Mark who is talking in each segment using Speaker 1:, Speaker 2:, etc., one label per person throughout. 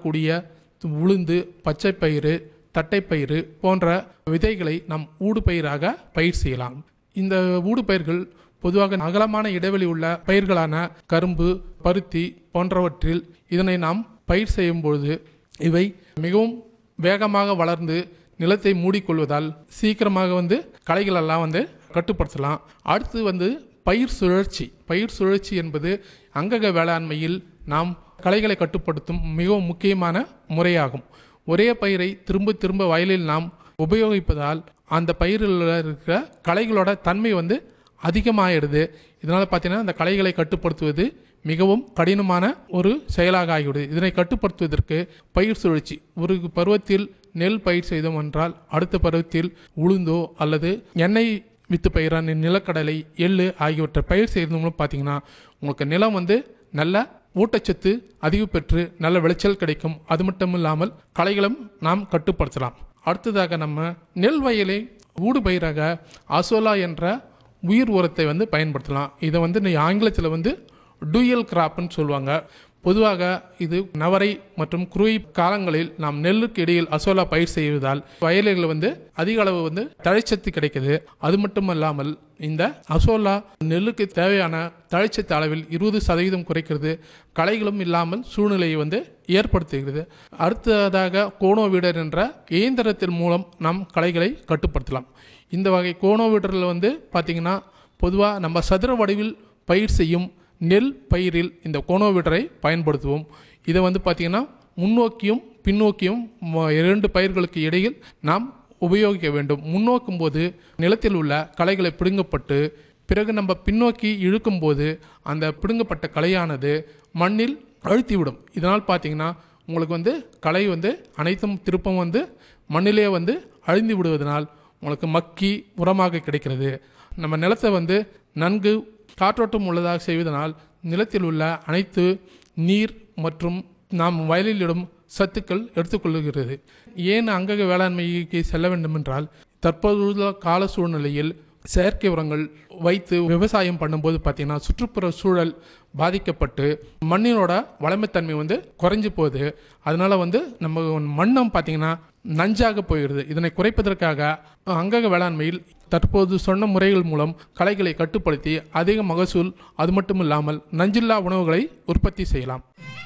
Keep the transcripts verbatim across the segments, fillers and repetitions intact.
Speaker 1: வளரக்கூடிய உளுந்து, பச்சை பயிறு, தட்டைப்பயிறு போன்ற விதைகளை நாம் ஊடுபயிராக பயிர் செய்யலாம். இந்த ஊடுபயிர்கள் பொதுவாக அகலமான இடைவெளி உள்ள பயிர்களான கரும்பு, பருத்தி போன்றவற்றில் இதனை நாம் பயிர் செய்யும் பொழுது இவை மிகவும் வேகமாக வளர்ந்து நிலத்தை மூடிக்கொள்வதால் சீக்கிரமாக வந்து களைகளெல்லாம் வந்து கட்டுப்படுத்தலாம். அடுத்து வந்து பயிர் சுழற்சி. பயிர் சுழற்சி என்பது அங்கக வேளாண்மையில் நாம் களைகளை கட்டுப்படுத்தும் மிகவும் முக்கியமான முறையாகும். ஒரே பயிரை திரும்ப திரும்ப வயலில் நாம் உபயோகிப்பதால் அந்த பயிரில் இருக்கிற களைகளோட தன்மை வந்து அதிகமாகிடுது. இதனால் பார்த்தீங்கன்னா அந்த களைகளை கட்டுப்படுத்துவது மிகவும் கடினமான ஒரு செயலாக ஆகிவிடுது. இதனை கட்டுப்படுத்துவதற்கு பயிர் சுழற்சி, ஒரு பருவத்தில் நெல் பயிர் செய்தோம் என்றால் அடுத்த பருவத்தில் உளுந்தோ அல்லது எண்ணெய் வித்து பயிரான நிலக்கடலை, எள்ளு ஆகியவற்றை பயிர் செய்தோம்னு பார்த்தீங்கன்னா உங்களுக்கு நிலம் வந்து நல்ல ஊட்டச்சத்து அதிகம் பெற்று நல்ல விளைச்சல் கிடைக்கும். அது மட்டும் இல்லாமல் களைகளும் நாம் கட்டுப்படுத்தலாம். அடுத்ததாக நம்ம நெல் வயலை ஊடுபயிராக அசோலா என்ற உயிர் உரத்தை வந்து பயன்படுத்தலாம். இதை வந்து ஆங்கிலத்தில் வந்து டூயல் கிராப்னு சொல்லுவாங்க. பொதுவாக இது நவரை மற்றும் குறுவை காலங்களில் நாம் நெல்லுக்கு இடையில் அசோலா பயிர் செய்வதால் வயல்களில் வந்து அதிக அளவு வந்து தழைச்சத்து கிடைக்குது. அது மட்டும் இல்லாமல் இந்த அசோலா நெல்லுக்கு தேவையான தழைச்சத்து அளவில் இருபது சதவீதம் குறைக்கிறது. களைகளும் இல்லாமல் சூழ்நிலையை வந்து ஏற்படுத்துகிறது. அடுத்ததாக கோனோ வீடர் என்ற இயந்திரத்தின் மூலம் நாம் களைகளை கட்டுப்படுத்தலாம். இந்த வகை கோனோ வீடரில் வந்து பார்த்திங்கன்னா பொதுவாக நம்ம சதுர வடிவில் பயிர் செய்யும் நெல் பயிரில் இந்த கோனோ வீடரை பயன்படுத்துவோம். இதை வந்து பார்த்திங்கன்னா முன்னோக்கியும் பின்னோக்கியும் இரண்டு பயிர்களுக்கு இடையில் நாம் உபயோகிக்க வேண்டும். முன்னோக்கும் போது நிலத்தில் உள்ள களைகளை பிடுங்கப்பட்டு பிறகு நம்ம பின்னோக்கி இழுக்கும் போது அந்த பிடுங்கப்பட்ட களையானது மண்ணில் அழுத்திவிடும். இதனால் பார்த்திங்கன்னா உங்களுக்கு வந்து களை வந்து அனைத்தும் திருப்பம் வந்து மண்ணிலே வந்து அழிந்து விடுவதனால் உங்களுக்கு மக்கி உரமாக கிடைக்கிறது. நம்ம நிலத்தை வந்து நன்கு காற்றோட்டம் உள்ளதாக செய்வதனால் நிலத்தில் உள்ள அனைத்து நீர் மற்றும் நாம் வயலில் இடும் சத்துக்கள் எடுத்துக்கொள்ளுகிறது. ஏன் அங்கக வேளாண்மைக்கு செல்ல வேண்டும் என்றால் தற்போதுள்ள கால சூழ்நிலையில் செயற்கை உரங்கள் வைத்து விவசாயம் பண்ணும்போது பார்த்திங்கன்னா சுற்றுப்புற சூழல் பாதிக்கப்பட்டு மண்ணினோட வளமைத்தன்மை வந்து குறைஞ்சி போகுது. அதனால் வந்து நம்ம மண்ணம் பார்த்திங்கன்னா நஞ்சாக போயிடுது. இதனை குறைப்பதற்காக அங்கக வேளாண்மையில் தற்போது சொன்ன முறைகள் மூலம் களைகளை கட்டுப்படுத்தி அதிக மகசூல், அது மட்டும் இல்லாமல் நஞ்சில்லா உணவுகளை உற்பத்தி செய்யலாம்.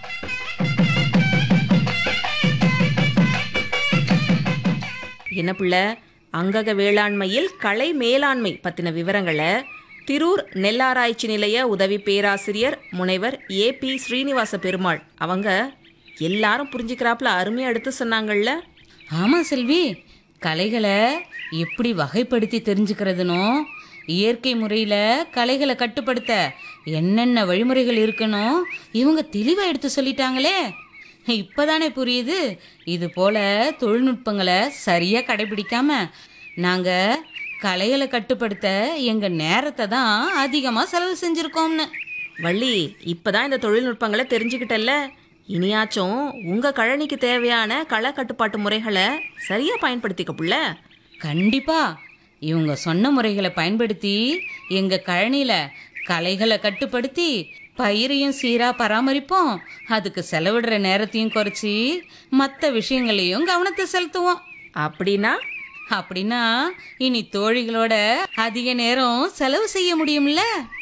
Speaker 2: என்ன பிள்ளை, அங்கக வேளாண்மையில் களை மேலாண்மை பற்றின விவரங்களை திரூர் நெல்லாராய்ச்சி நிலைய உதவி பேராசிரியர் முனைவர் ஏ பி ஸ்ரீனிவாச பெருமாள் அவங்க எல்லாரும் புரிஞ்சுக்கிறாப்புல அருமையாக எடுத்து சொன்னாங்கள்ல.
Speaker 3: ஆமாம் செல்வி, களைகளை எப்படி வகைப்படுத்தி தெரிஞ்சுக்கிறதுனோ, இயற்கை முறையில் களைகளை கட்டுப்படுத்த என்னென்ன வழிமுறைகள் இருக்கணும் இவங்க தெளிவாக எடுத்து சொல்லிட்டாங்களே. இப்போதானே புரியுது. இது போல் தொழில்நுட்பங்களை சரியாக கடைபிடிக்காம நாங்கள் களைகளை கட்டுப்படுத்த எங்கள் நேரத்தை தான் அதிகமாக செலவு செஞ்சுருக்கோம்னு.
Speaker 2: வள்ளி, இப்போ தான் இந்த தொழில்நுட்பங்களை தெரிஞ்சுக்கிட்டல்ல, இனியாச்சும் உங்கள் கழனிக்கு தேவையான களை கட்டுப்பாட்டு முறைகளை சரியாக பயன்படுத்திக்க புள்ள.
Speaker 3: கண்டிப்பாக இவங்க சொன்ன முறைகளை பயன்படுத்தி எங்கள் கழனியில் களைகளை கட்டுப்படுத்தி பயிரையும் சீராக பராமரிப்போம். அதுக்கு செலவிடுற நேரத்தையும் குறைச்சி மற்ற விஷயங்களையும் கவனத்தை செலுத்துவோம்.
Speaker 2: அப்படின்னா
Speaker 3: அப்படின்னா இனி தோழிகளோட அதிக நேரம் செலவு செய்ய முடியும்ல.